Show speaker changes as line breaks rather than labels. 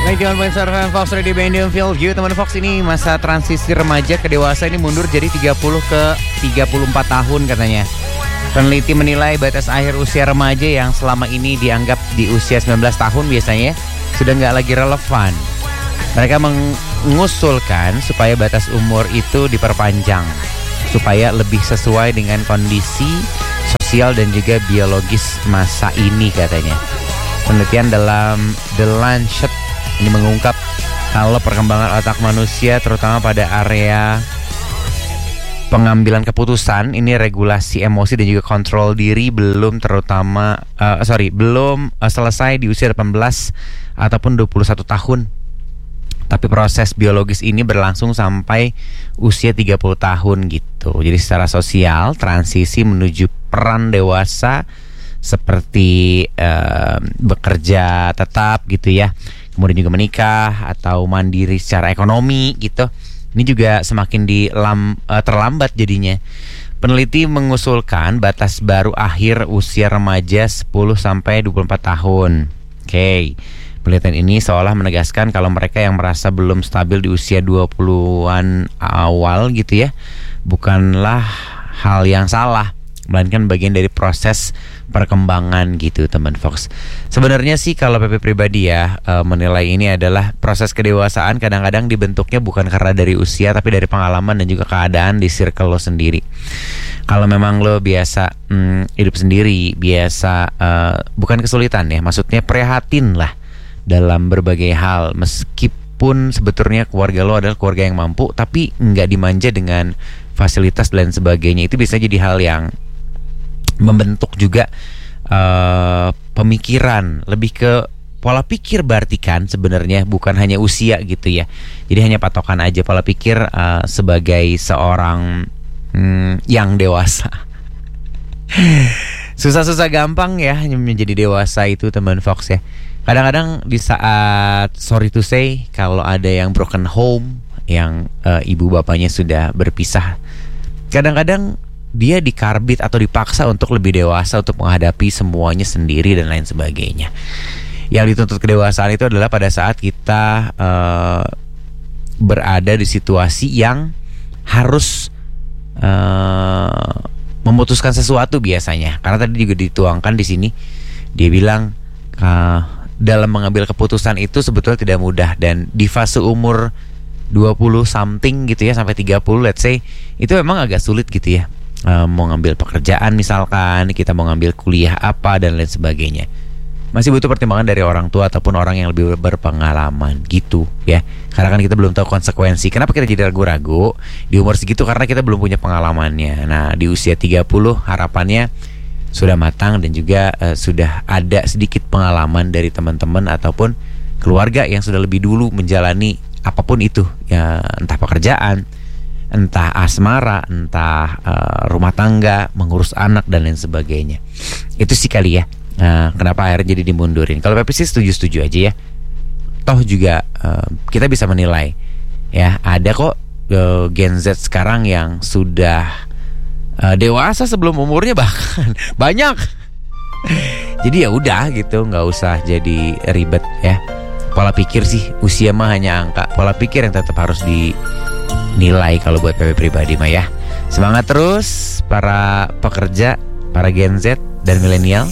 91.7 Fox Radio Bandung Feel You. Teman Fox, ini masa transisi remaja ke dewasa ini mundur jadi 30 ke 34 tahun katanya. Peneliti menilai batas akhir usia remaja yang selama ini dianggap di usia 19 tahun biasanya sudah nggak lagi relevan. Mereka mengusulkan supaya batas umur itu diperpanjang supaya lebih sesuai dengan kondisi sosial dan juga biologis masa ini katanya. Penelitian dalam The Lancet ini mengungkap kalau perkembangan otak manusia terutama pada area pengambilan keputusan, ini regulasi emosi dan juga kontrol diri belum selesai di usia 18 ataupun 21 tahun. Tapi proses biologis ini berlangsung sampai usia 30 tahun gitu. Jadi secara sosial, transisi menuju peran dewasa seperti bekerja tetap gitu ya, kemudian juga menikah atau mandiri secara ekonomi gitu. Ini juga semakin terlambat jadinya. Peneliti mengusulkan batas baru akhir usia remaja 10 sampai 24 tahun. Oke. Penelitian ini seolah menegaskan kalau mereka yang merasa belum stabil di usia 20-an awal gitu ya, bukanlah hal yang salah, melainkan bagian dari proses perkembangan gitu teman Fox. Sebenarnya sih kalau PP pribadi ya menilai ini adalah proses kedewasaan kadang-kadang dibentuknya bukan karena dari usia tapi dari pengalaman dan juga keadaan di circle lo sendiri. Kalau memang lo biasa hidup sendiri, biasa bukan kesulitan ya, maksudnya prihatin lah dalam berbagai hal, meskipun sebetulnya keluarga lo adalah keluarga yang mampu tapi nggak dimanja dengan fasilitas dan sebagainya, itu bisa jadi hal yang membentuk juga pemikiran, lebih ke pola pikir berarti kan sebenarnya, bukan hanya usia gitu ya. Jadi hanya patokan aja pola pikir sebagai seorang yang dewasa. Susah-susah gampang ya menjadi dewasa itu teman Fox ya. Kadang-kadang di saat sorry to say kalau ada yang broken home, yang ibu bapaknya sudah berpisah, kadang-kadang dia dikarbit atau dipaksa untuk lebih dewasa untuk menghadapi semuanya sendiri dan lain sebagainya. Yang dituntut kedewasaan itu adalah pada saat kita berada di situasi yang harus memutuskan sesuatu biasanya. Karena tadi juga dituangkan di sini, dia bilang dalam mengambil keputusan itu sebetulnya tidak mudah, dan di fase umur 20 something gitu ya sampai 30 let's say, itu memang agak sulit gitu ya. Mau ngambil pekerjaan misalkan, kita mau ngambil kuliah apa dan lain sebagainya. Masih butuh pertimbangan dari orang tua ataupun orang yang lebih berpengalaman gitu ya. Karena kan kita belum tahu konsekuensi. Kenapa kita jadi ragu-ragu di umur segitu? Karena kita belum punya pengalamannya. Nah, di usia 30 harapannya sudah matang dan juga sudah ada sedikit pengalaman dari teman-teman ataupun keluarga yang sudah lebih dulu menjalani apapun itu ya, entah pekerjaan, entah asmara, entah rumah tangga, mengurus anak dan lain sebagainya. Itu sih kali ya. Kenapa akhirnya jadi dimundurin? Kalau Pepe sih setuju-setuju aja ya. Toh juga kita bisa menilai ya, ada kok Gen Z sekarang yang sudah dewasa sebelum umurnya bahkan banyak. Jadi ya udah gitu, nggak usah jadi ribet ya. Pola pikir sih, usia mah hanya angka. Pola pikir yang tetap harus dinilai kalau buat PP pribadi mah ya. Semangat terus para pekerja, para Gen Z dan milenial.